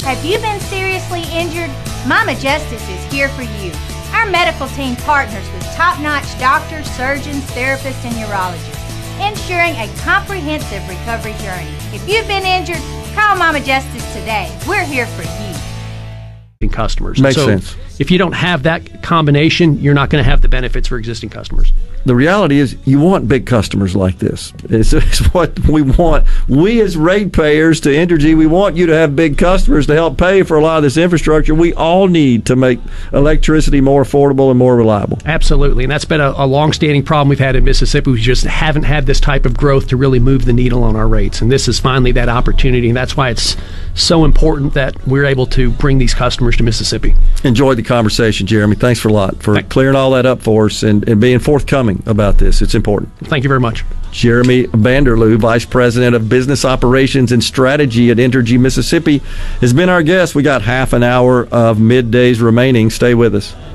Have you been seriously injured? Mama Justice is here for you. Our medical team partners with top-notch doctors, surgeons, therapists, and urologists, ensuring a comprehensive recovery journey. If you've been injured, call Mama Justice today. We're here for you. Customers. Makes sense. If you don't have that combination, you're not going to have the benefits for existing customers. The reality is you want big customers like this. It's what we want. We as ratepayers to Entergy, we want you to have big customers to help pay for a lot of this infrastructure. We all need to make electricity more affordable and more reliable. Absolutely, and that's been a long-standing problem we've had in Mississippi. We just haven't had this type of growth to really move the needle on our rates, and this is finally that opportunity, and that's why it's so important that we're able to bring these customers to Mississippi. Enjoyed the conversation, Jeremy. Thanks for a lot for clearing all that up for us and being forthcoming about this. It's important. Thank you very much. Jeremy Vanderloo, Vice President of Business Operations and Strategy at Entergy Mississippi, has been our guest. We got half an hour of middays remaining. Stay with us.